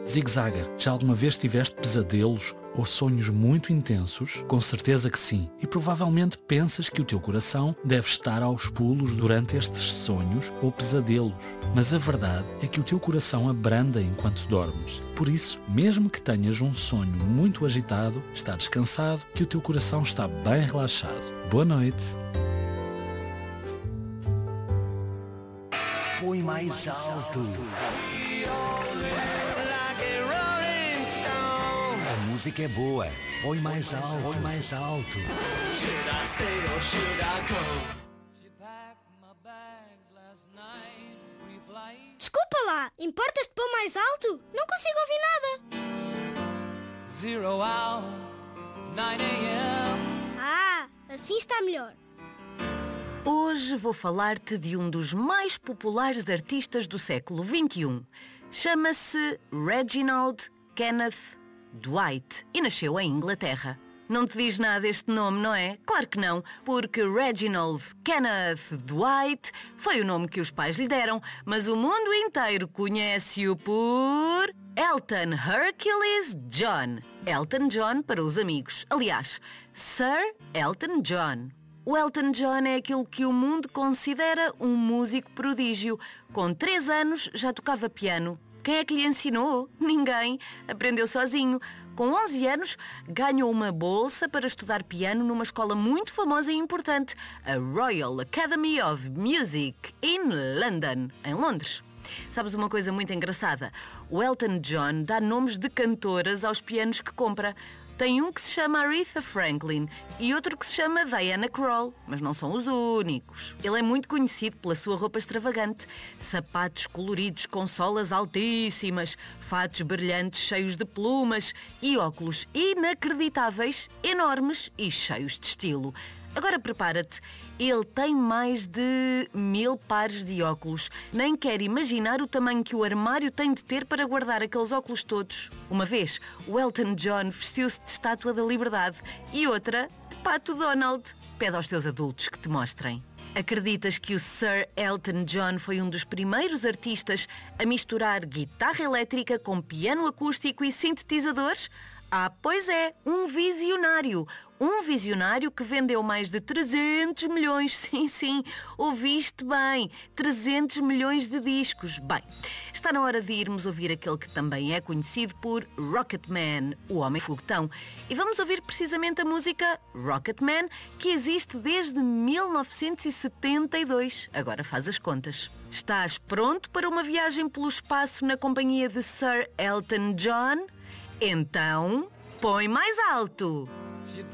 Zig-Zagger, já alguma vez tiveste pesadelos ou sonhos muito intensos? Com certeza que sim. E provavelmente pensas que o teu coração deve estar aos pulos durante estes sonhos ou pesadelos. Mas a verdade é que o teu coração abranda enquanto dormes. Por isso, mesmo que tenhas um sonho muito agitado, está descansado que o teu coração está bem relaxado. Boa noite. Põe mais alto. A música é boa. Põe mais alto. Põe mais alto. Desculpa lá, importas-te pôr mais alto? Não consigo ouvir nada. 0 hour, 9 a.m. Ah, assim está melhor. Hoje vou falar-te de um dos mais populares artistas do século XXI. Chama-se Reginald Kenneth Dwight e nasceu em Inglaterra. Não te diz nada este nome, não é? Claro que não, porque Reginald Kenneth Dwight foi o nome que os pais lhe deram, mas o mundo inteiro conhece-o por Elton Hercules John. Elton John para os amigos. Aliás, Sir Elton John. O Elton John é aquilo que o mundo considera um músico prodígio. Com 3 anos já tocava piano. Quem é que lhe ensinou? Ninguém. Aprendeu sozinho. Com 11 anos, ganhou uma bolsa para estudar piano numa escola muito famosa e importante, a Royal Academy of Music in London, em Londres. Sabes uma coisa muito engraçada? O Elton John dá nomes de cantoras aos pianos que compra. Tem um que se chama Aretha Franklin e outro que se chama Diana Krall, mas não são os únicos. Ele é muito conhecido pela sua roupa extravagante, sapatos coloridos com solas altíssimas, fatos brilhantes cheios de plumas e óculos inacreditáveis, enormes e cheios de estilo. Agora prepara-te, ele tem mais de 1000 pares de óculos. Nem quero imaginar o tamanho que o armário tem de ter para guardar aqueles óculos todos. Uma vez, o Elton John vestiu-se de estátua da liberdade e outra de Pato Donald. Pede aos teus adultos que te mostrem. Acreditas que o Sir Elton John foi um dos primeiros artistas a misturar guitarra elétrica com piano acústico e sintetizadores? Ah, pois é, um visionário. Um visionário que vendeu mais de 300 milhões, sim, ouviste bem, 300 milhões de discos. Bem, está na hora de irmos ouvir aquele que também é conhecido por Rocketman, o Homem Foguetão. E vamos ouvir precisamente a música Rocketman, que existe desde 1972. Agora faz as contas. Estás pronto para uma viagem pelo espaço na companhia de Sir Elton John? Então, põe mais alto!